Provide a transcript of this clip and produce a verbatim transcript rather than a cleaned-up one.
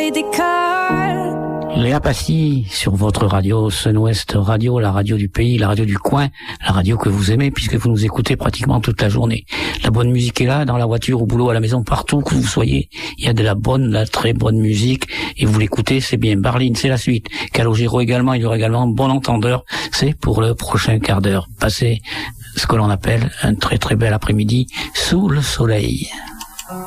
et des cartes. Léa Passy sur votre radio Sun-Ouest Radio, la radio du pays, la radio du coin, la radio que vous aimez puisque vous nous écoutez pratiquement toute la journée. La bonne musique est là, dans la voiture, au boulot, à la maison, partout que vous soyez. Il y a de la bonne, de la très bonne musique et vous l'écoutez, c'est bien. Barline, c'est la suite. Calogero également, il y aura également un bon entendeur. C'est pour le prochain quart d'heure. Passez ce que l'on appelle un très très bel après-midi sous le soleil.